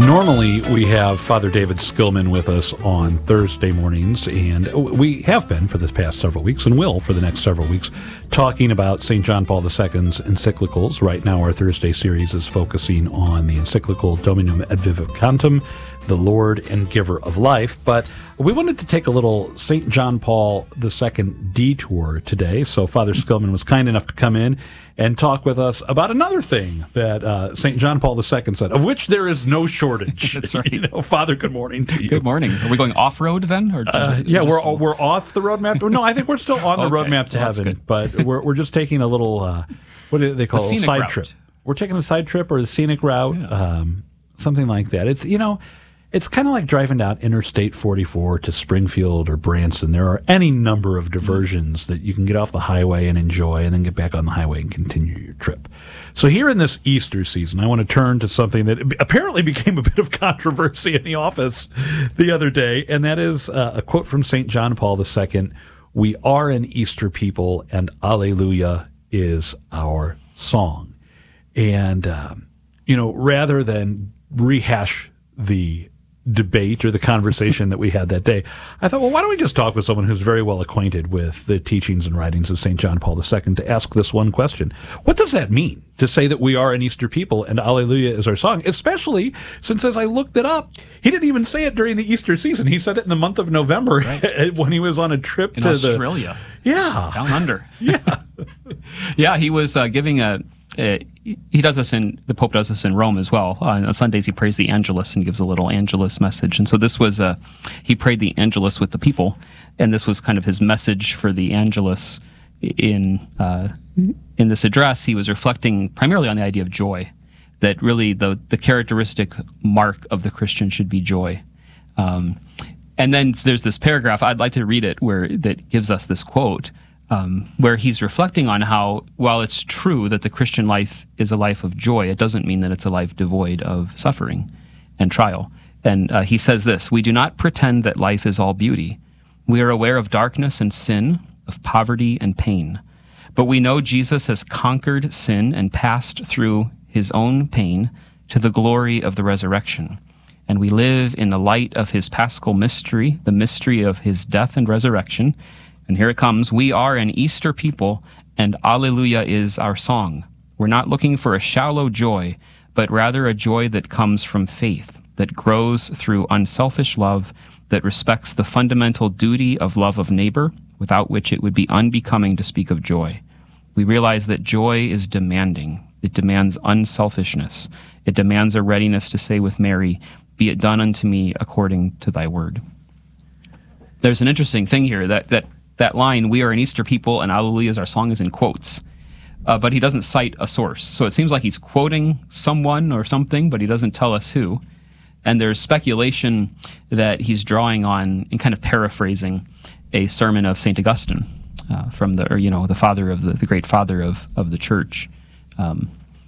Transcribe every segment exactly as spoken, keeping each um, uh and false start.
Normally, we have Father David Skillman with us on Thursday mornings, and we have been for the past several weeks and will for the next several weeks, talking about Saint John Paul the Second's encyclicals. Right now, our Thursday series is focusing on the encyclical Dominum et Vivificantem, the Lord and Giver of Life. But we wanted to take a little Saint John Paul the Second detour today, so Father Skillman was kind enough to come in and talk with us about another thing that uh, Saint John Paul the Second said, of which there is no shortage. That's right. You know, Father, good morning to you. Good morning. Are we going off-road then? Or uh, yeah, we're we're off the roadmap. No, I think we're still on the Okay. roadmap to Well, that's heaven, good. but we're we're just taking a little, uh, what do they call A it, a scenic side route. trip. We're taking a side trip or a scenic route, Yeah. um, something like that. It's, you know, it's kind of like driving down Interstate forty-four to Springfield or Branson. There are any number of diversions that you can get off the highway and enjoy and then get back on the highway and continue your trip. So here in this Easter season, I want to turn to something that apparently became a bit of controversy in the office the other day, and that is uh, a quote from Saint John Paul the Second, "We are an Easter people, and Alleluia is our song." And, um, you know, rather than rehash the debate or the conversation that we had that day, I thought, well, why don't we just talk with someone who's very well acquainted with the teachings and writings of Saint John Paul the Second to ask this one question. What does that mean to say that we are an Easter people and Alleluia is our song? Especially since, as I looked it up, he didn't even say it during the Easter season. He said it in the month of November Right. when he was on a trip in to Australia, the... Yeah. down under. Yeah. Yeah, he was uh, giving a, a. He does this in the Pope does this in Rome as well. Uh, on Sundays, he prays the Angelus and gives a little Angelus message. And so this was uh, he prayed the Angelus with the people, and this was kind of his message for the Angelus. In uh, in this address, he was reflecting primarily on the idea of joy, that really the the characteristic mark of the Christian should be joy. Um, and then there's this paragraph, I'd like to read it, where that gives us this quote. Um, where he's reflecting on how, while it's true that the Christian life is a life of joy, it doesn't mean that it's a life devoid of suffering and trial. And uh, he says this: "We do not pretend that life is all beauty. We are aware of darkness and sin, of poverty and pain. But we know Jesus has conquered sin and passed through his own pain to the glory of the resurrection. And we live in the light of his paschal mystery, the mystery of his death and resurrection. And here it comes. We are an Easter people, and Alleluia is our song. We're not looking for a shallow joy, but rather a joy that comes from faith, that grows through unselfish love, that respects the fundamental duty of love of neighbor, without which it would be unbecoming to speak of joy. We realize that joy is demanding. It demands unselfishness. It demands a readiness to say with Mary, 'Be it done unto me according to thy word.'" There's an interesting thing here, that that that line, "We are an Easter people and Alleluia is our song," is in quotes, uh, but he doesn't cite a source. So it seems like he's quoting someone or something, but he doesn't tell us who. And there's speculation that he's drawing on and kind of paraphrasing a sermon of Saint Augustine, uh, from the, or, you know, the father of the, the great father of, of the church. Um,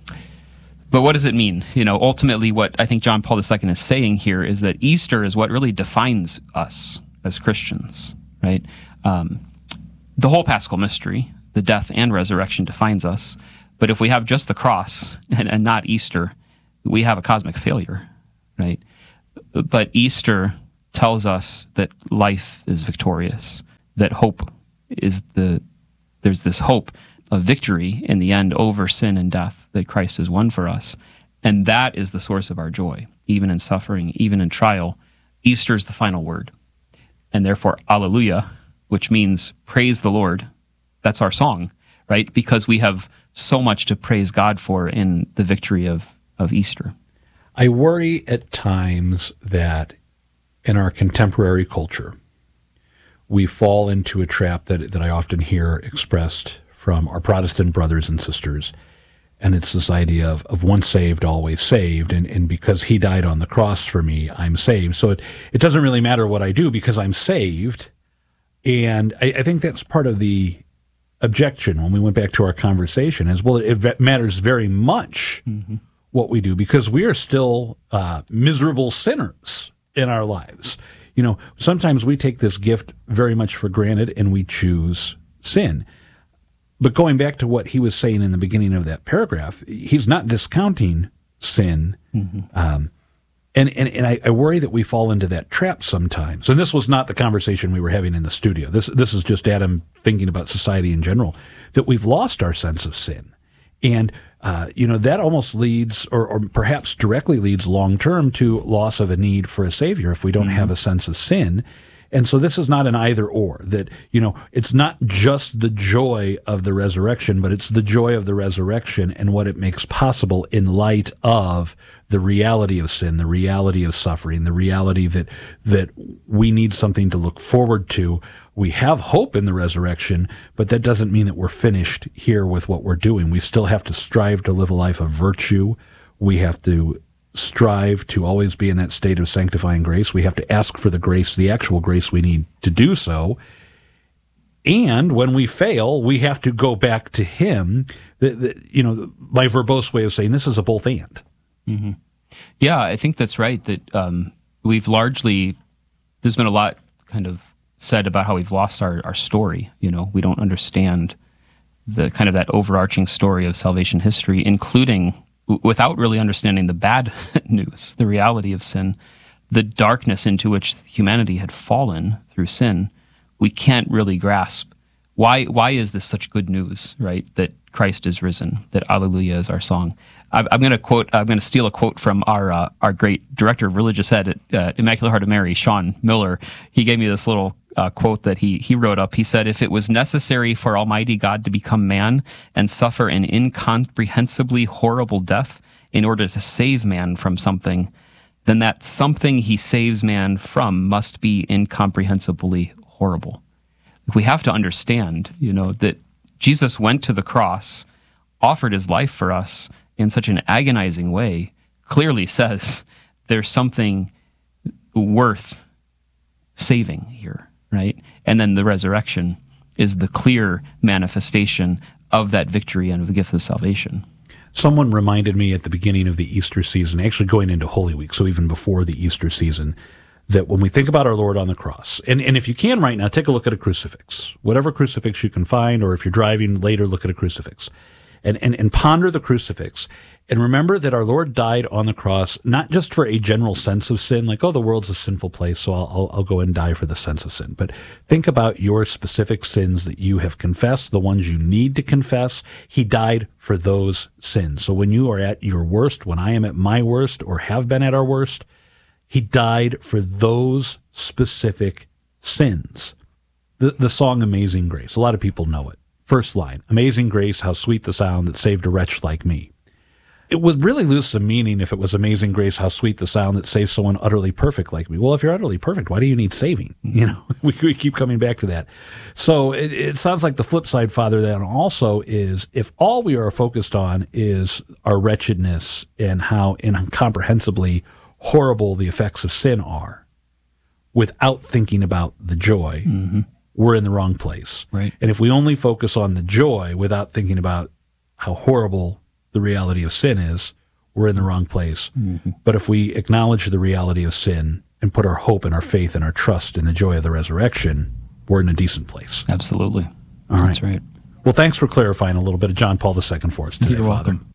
but what does it mean? You know, ultimately what I think John Paul the Second is saying here is that Easter is what really defines us as Christians, right? Um, the whole Paschal mystery, the death and resurrection, defines us. But if we have just the cross and, and not Easter, we have a cosmic failure, right? But Easter tells us that life is victorious, that hope is the, there's this hope of victory in the end over sin and death that Christ has won for us. And that is the source of our joy, even in suffering, even in trial. Easter is the final word. And therefore, Alleluia, which means praise the Lord, that's our song, right? Because we have so much to praise God for in the victory of, of Easter. I worry at times that in our contemporary culture, we fall into a trap that, that I often hear expressed from our Protestant brothers and sisters, and it's this idea of, of once saved, always saved, and, and because he died on the cross for me, I'm saved. So it, it doesn't really matter what I do because I'm saved, and I, I think that's part of the objection when we went back to our conversation is, well, it matters very much mm-hmm. what we do because we are still uh, miserable sinners in our lives. You know, sometimes we take this gift very much for granted and we choose sin. But going back to what he was saying in the beginning of that paragraph, he's not discounting sin. Mm-hmm. Um, And, and, and I, I worry that we fall into that trap sometimes. And this was not the conversation we were having in the studio. This, this is just Adam thinking about society in general, that we've lost our sense of sin. And, uh, you know, that almost leads, or, or perhaps directly leads long term to loss of a need for a savior if we don't mm-hmm. have a sense of sin. And so this is not an either or, that, you know, it's not just the joy of the resurrection, but it's the joy of the resurrection and what it makes possible in light of the reality of sin, the reality of suffering, the reality that that we need something to look forward to. We have hope in the resurrection, but that doesn't mean that we're finished here with what we're doing. We still have to strive to live a life of virtue. We have to strive to always be in that state of sanctifying grace. We have to ask for the grace, the actual grace we need to do so. And when we fail, we have to go back to Him. The, the, you know, my verbose way of saying this is a both and. Mm-hmm. Yeah, I think that's right. That um, we've largely, there's been a lot kind of said about how we've lost our, our story. You know, we don't understand the kind of that overarching story of salvation history, including without really understanding the bad news, the reality of sin, the darkness into which humanity had fallen through sin. We can't really grasp why. Why is this such good news, right? That Christ is risen, that Alleluia is our song. I'm, I'm going to quote. I'm going to steal a quote from our uh, our great director of religious ed at uh, Immaculate Heart of Mary, Sean Miller. He gave me this little uh, quote that he he wrote up. He said, "If it was necessary for Almighty God to become man and suffer an incomprehensibly horrible death in order to save man from something, then that something He saves man from must be incomprehensibly horrible." We have to understand, you know, that Jesus went to the cross, offered His life for us in such an agonizing way, clearly says there's something worth saving here, right? And then the resurrection is the clear manifestation of that victory and of the gift of salvation. Someone reminded me at the beginning of the Easter season, actually going into Holy Week, so even before the Easter season, that when we think about our Lord on the cross, and, and if you can right now, take a look at a crucifix, whatever crucifix you can find, or if you're driving later, look at a crucifix. And, and, and ponder the crucifix, and remember that our Lord died on the cross, not just for a general sense of sin, like, oh, the world's a sinful place, so I'll, I'll, I'll go and die for the sense of sin. But think about your specific sins that you have confessed, the ones you need to confess. He died for those sins. So when you are at your worst, when I am at my worst, or have been at our worst, He died for those specific sins. The, the song Amazing Grace, a lot of people know it. First line, Amazing Grace, how sweet the sound that saved a wretch like me. It would really lose some meaning if it was Amazing Grace, how sweet the sound that saved someone utterly perfect like me. Well, if you're utterly perfect, why do you need saving? You know, we, we keep coming back to that. So it, it sounds like the flip side, Father, then also is if all we are focused on is our wretchedness and how incomprehensibly horrible the effects of sin are, without thinking about the joy, mm-hmm. we're in the wrong place. Right. And if we only focus on the joy without thinking about how horrible the reality of sin is, we're in the wrong place. Mm-hmm. But if we acknowledge the reality of sin and put our hope and our faith and our trust in the joy of the resurrection, we're in a decent place. Absolutely. All right. That's right. Well, thanks for clarifying a little bit of John Paul the Second for us today, You're Father. welcome.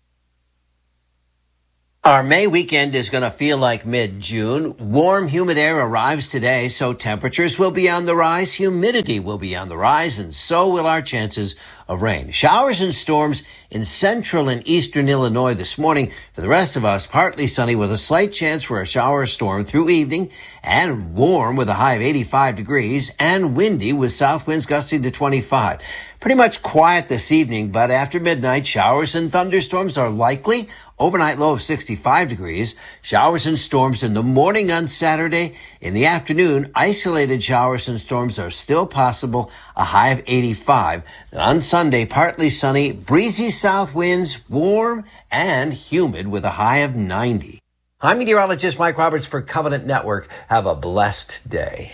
Our May weekend is going to feel like mid-June. Warm, humid air arrives today, so temperatures will be on the rise, humidity will be on the rise, and so will our chances of rain. Showers and storms in central and eastern Illinois this morning. For the rest of us, partly sunny with a slight chance for a shower or storm through evening, and warm with a high of eighty-five degrees, and windy with south winds gusting to twenty-five. Pretty much quiet this evening, but after midnight, showers and thunderstorms are likely. Overnight low of sixty-five degrees. Showers and storms in the morning on Saturday. In the afternoon, isolated showers and storms are still possible. A high of eighty-five. Then on Sunday, partly sunny, breezy south winds, warm and humid with a high of ninety. I'm meteorologist Mike Roberts for Covenant Network. Have a blessed day.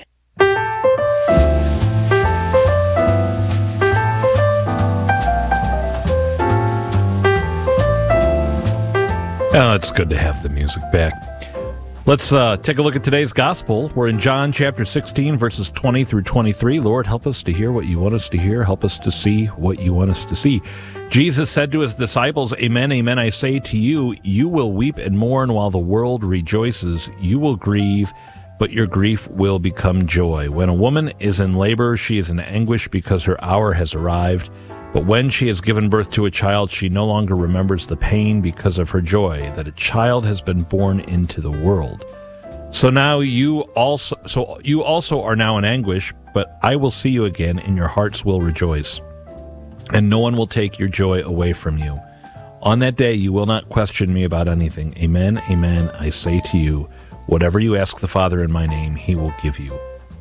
Oh, it's good to have the music back. Let's uh, take a look at today's gospel. We're in John chapter sixteen, verses twenty through twenty-three. Lord, help us to hear what you want us to hear. Help us to see what you want us to see. Jesus said to his disciples, Amen, amen, I say to you, you will weep and mourn while the world rejoices. You will grieve, but your grief will become joy. When a woman is in labor, she is in anguish because her hour has arrived. But when she has given birth to a child, she no longer remembers the pain because of her joy that a child has been born into the world. So now you also, so you also are now in anguish, but I will see you again, and your hearts will rejoice, and no one will take your joy away from you. On that day you will not question me about anything. Amen, amen, I say to you, whatever you ask the Father in my name, he will give you.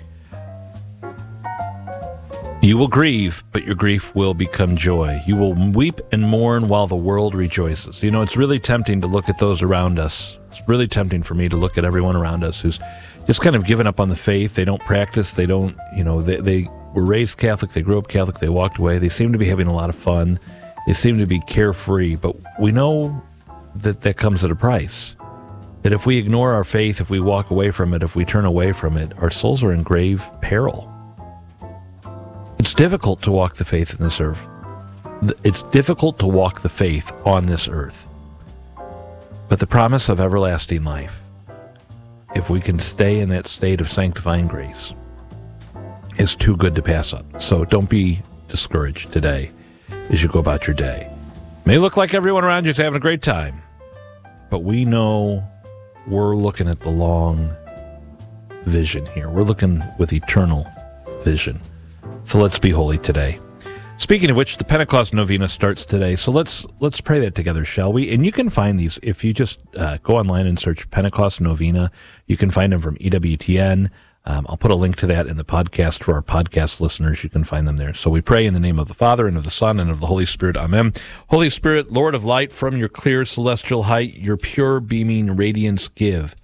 You will grieve, but your grief will become joy. You will weep and mourn while the world rejoices. You know, it's really tempting to look at those around us. It's really tempting for me to look at everyone around us who's just kind of given up on the faith. They don't practice. They don't, you know, they, they were raised Catholic. They grew up Catholic. They walked away. They seem to be having a lot of fun. They seem to be carefree. But we know that that comes at a price. That if we ignore our faith, if we walk away from it, if we turn away from it, our souls are in grave peril. It's difficult to walk the faith in this earth. It's difficult to walk the faith on this earth. But the promise of everlasting life, if we can stay in that state of sanctifying grace, is too good to pass up. So don't be discouraged today as you go about your day. It may look like everyone around you is having a great time, but we know we're looking at the long vision here. We're looking with eternal vision. So let's be holy today. Speaking of which, the Pentecost Novena starts today. So let's let's pray that together, shall we? And you can find these if you just uh, go online and search Pentecost Novena. You can find them from E W T N. Um, I'll put a link to that in the podcast for our podcast listeners. You can find them there. So we pray in the name of the Father, and of the Son, and of the Holy Spirit. Amen. Holy Spirit, Lord of light, from your clear celestial height, your pure beaming radiance give.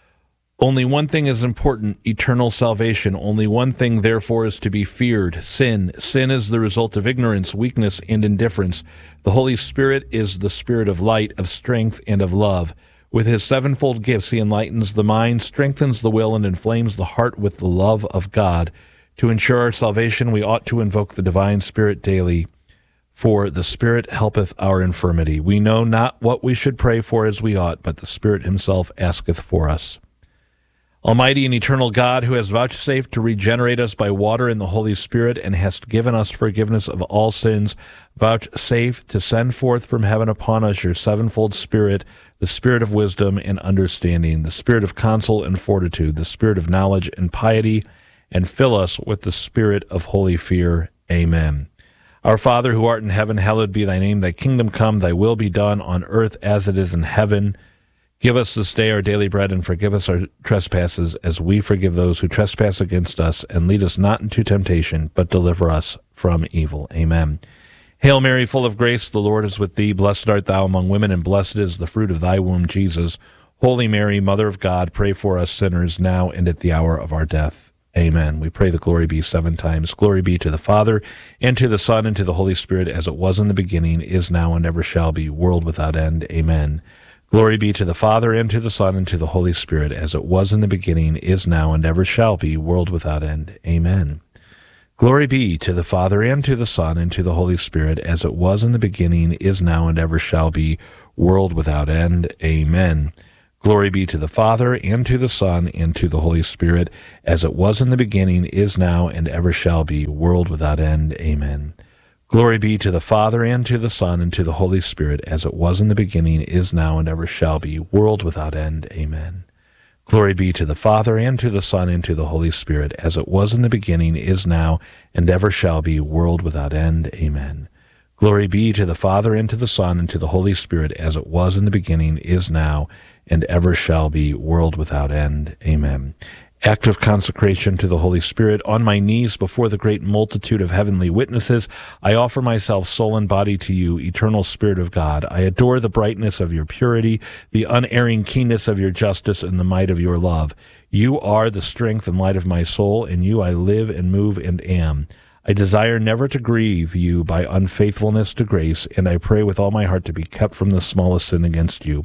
Only one thing is important, eternal salvation. Only one thing, therefore, is to be feared, sin. Sin is the result of ignorance, weakness, and indifference. The Holy Spirit is the spirit of light, of strength, and of love. With his sevenfold gifts, he enlightens the mind, strengthens the will, and inflames the heart with the love of God. To ensure our salvation, we ought to invoke the divine Spirit daily, for the Spirit helpeth our infirmity. We know not what we should pray for as we ought, but the Spirit himself asketh for us. Almighty and eternal God, who has vouchsafed to regenerate us by water in the Holy Spirit, and hast given us forgiveness of all sins, vouchsafe to send forth from heaven upon us your sevenfold Spirit, the Spirit of wisdom and understanding, the Spirit of counsel and fortitude, the Spirit of knowledge and piety, and fill us with the Spirit of holy fear. Amen. Our Father, who art in heaven, hallowed be thy name. Thy kingdom come, thy will be done on earth as it is in heaven. Give us this day our daily bread, and forgive us our trespasses as we forgive those who trespass against us. And lead us not into temptation, but deliver us from evil. Amen. Hail Mary, full of grace, the Lord is with thee. Blessed art thou among women, and blessed is the fruit of thy womb, Jesus. Holy Mary, Mother of God, pray for us sinners now and at the hour of our death. Amen. We pray the glory be seven times. Glory be to the Father, and to the Son, and to the Holy Spirit, as it was in the beginning, is now, and ever shall be, world without end. Amen. Glory be to the Father, and to the Son, and to the Holy Spirit, as it was in the beginning, is now, and ever shall be, world without end. Amen. Glory be to the Father, and to the Son, and to the Holy Spirit, as it was in the beginning, is now, and ever shall be, world without end. Amen. Glory be to the Father, and to the Son, and to the Holy Spirit, as it was in the beginning, is now, and ever shall be, world without end. Amen. Glory be to the Father, and to the Son, and to the Holy Spirit, as it was in the beginning, is now, and ever shall be, world without end. Amen. Glory be to the Father, and to the Son, and to the Holy Spirit, as it was in the beginning, is now, and ever shall be, world without end. Amen. Glory be to the Father, and to the Son, and to the Holy Spirit, as it was in the beginning, is now, and ever shall be, world without end. Amen. Act of consecration to the Holy Spirit. On my knees before the great multitude of heavenly witnesses, I offer myself soul and body to you, eternal Spirit of God. I adore the brightness of your purity, the unerring keenness of your justice, and the might of your love. You are the strength and light of my soul. In you I live and move and am. I desire never to grieve you by unfaithfulness to grace, and I pray with all my heart to be kept from the smallest sin against you.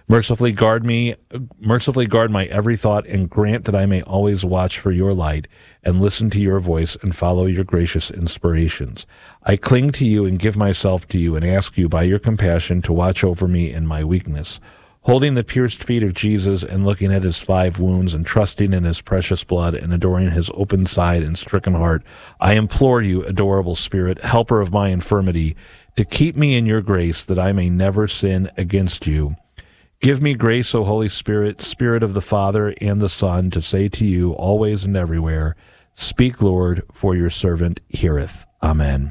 Mercifully guard me, mercifully guard my every thought, and grant that I may always watch for your light and listen to your voice and follow your gracious inspirations. I cling to you and give myself to you and ask you by your compassion to watch over me in my weakness. Holding the pierced feet of Jesus and looking at his five wounds and trusting in his precious blood and adoring his open side and stricken heart, I implore you, adorable Spirit, helper of my infirmity, to keep me in your grace that I may never sin against you. Give me grace, O Holy Spirit, Spirit of the Father and the Son, to say to you always and everywhere, speak, Lord, for your servant heareth. Amen.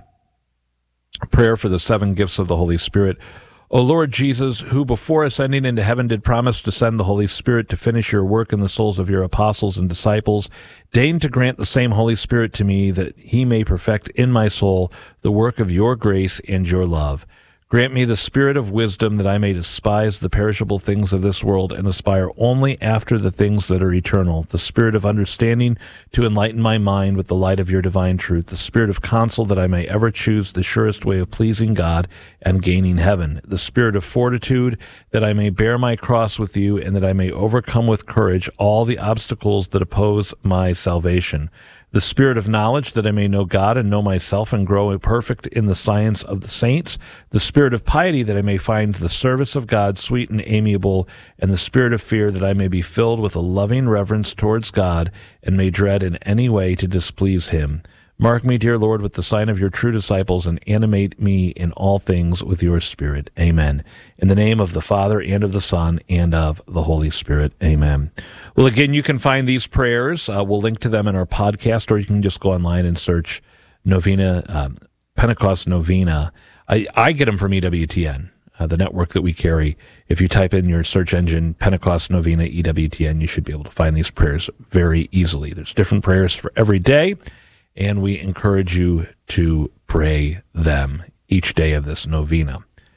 Prayer for the seven gifts of the Holy Spirit. O Lord Jesus, who before ascending into heaven did promise to send the Holy Spirit to finish your work in the souls of your apostles and disciples, deign to grant the same Holy Spirit to me, that he may perfect in my soul the work of your grace and your love. Grant me the spirit of wisdom, that I may despise the perishable things of this world and aspire only after the things that are eternal, the spirit of understanding to enlighten my mind with the light of your divine truth, the spirit of counsel, that I may ever choose the surest way of pleasing God and gaining heaven, the spirit of fortitude, that I may bear my cross with you, and that I may overcome with courage all the obstacles that oppose my salvation, the spirit of knowledge, that I may know God and know myself and grow perfect in the science of the saints, the spirit of piety, that I may find the service of God sweet and amiable, and the spirit of fear, that I may be filled with a loving reverence towards God and may dread in any way to displease him. Mark me, dear Lord, with the sign of your true disciples, and animate me in all things with your Spirit. Amen. In the name of the Father, and of the Son, and of the Holy Spirit. Amen. Well, again, you can find these prayers. Uh, we'll link to them in our podcast, or you can just go online and search Novena, um, Pentecost Novena. I, I get them from E W T N, uh, the network that we carry. If you type in your search engine, Pentecost Novena E W T N, you should be able to find these prayers very easily. There's different prayers for every day, and we encourage you to pray them each day of this novena.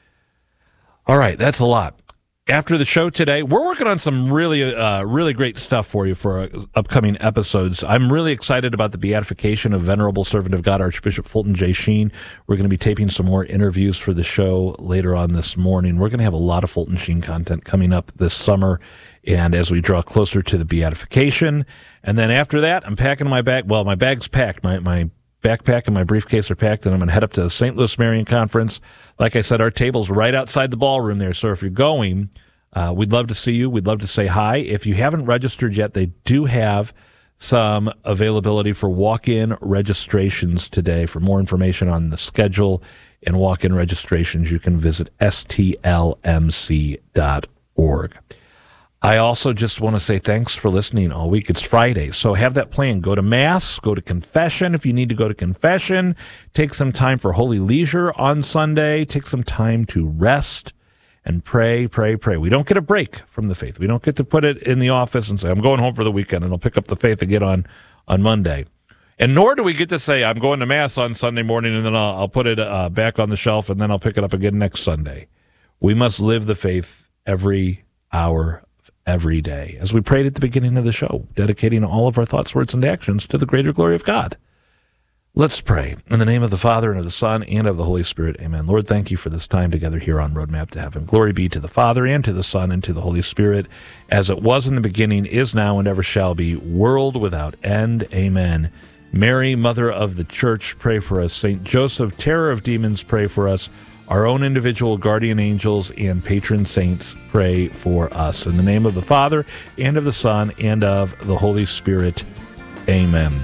All right, that's a lot. After the show today, we're working on some really, uh, really great stuff for you for uh, upcoming episodes. I'm really excited about the beatification of Venerable Servant of God, Archbishop Fulton J. Sheen. We're going to be taping some more interviews for the show later on this morning. We're going to have a lot of Fulton Sheen content coming up this summer, and as we draw closer to the beatification. And then after that, I'm packing my bag. Well, my bag's packed. My my backpack and my briefcase are packed, and I'm going to head up to the Saint Louis Marian Conference. Like I said, our table's right outside the ballroom there, so if you're going, uh, we'd love to see you. We'd love to say hi. If you haven't registered yet, they do have some availability for walk-in registrations today. For more information on the schedule and walk-in registrations, you can visit S T L M C dot org. I also just want to say thanks for listening all week. It's Friday, so have that plan. Go to Mass, go to confession if you need to go to confession. Take some time for holy leisure on Sunday. Take some time to rest and pray, pray, pray. We don't get a break from the faith. We don't get to put it in the office and say, I'm going home for the weekend, and I'll pick up the faith again on, on Monday. And nor do we get to say, I'm going to Mass on Sunday morning, and then I'll, I'll put it uh, back on the shelf, and then I'll pick it up again next Sunday. We must live the faith every hour every day, as we prayed at the beginning of the show, dedicating all of our thoughts, words, and actions to the greater glory of God. Let's pray. In the name of the Father, and of the Son, and of the Holy Spirit. Amen. Lord, thank you for this time together here on Roadmap to Heaven. Glory be to the Father, and to the Son, and to the Holy Spirit, as it was in the beginning, is now, and ever shall be, world without end. Amen. Mary, Mother of the Church, pray for us. Saint Joseph, terror of demons, pray for us. Our own individual guardian angels and patron saints, pray for us. In the name of the Father, and of the Son, and of the Holy Spirit. Amen.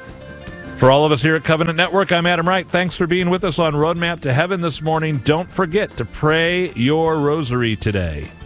For all of us here at Covenant Network, I'm Adam Wright. Thanks for being with us on Roadmap to Heaven this morning. Don't forget to pray your rosary today.